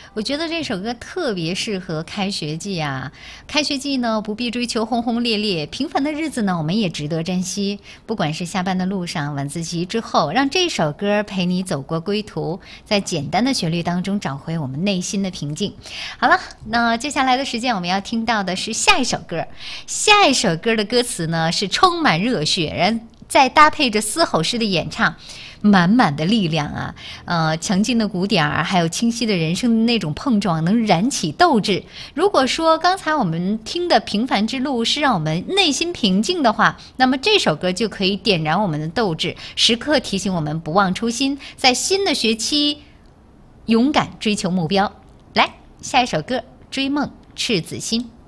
我觉得这首歌特别适合开学季啊！开学季呢，不必追求轰轰烈烈，平凡的日子呢，我们也值得珍惜。不管是下班的路上、晚自习之后，让这首歌陪你走过归途，在简单的旋律当中找回我们内心的平静。好了，那接下来的时间我们要听到的是下一首歌。下一首歌的歌词呢是充满热血，然再搭配着嘶吼式的演唱。满满的力量啊，强劲的鼓点儿，还有清晰的人声的那种碰撞，能燃起斗志。如果说刚才我们听的《平凡之路》是让我们内心平静的话，那么这首歌就可以点燃我们的斗志，时刻提醒我们不忘初心，在新的学期勇敢追求目标。来，下一首歌《追梦赤子心》。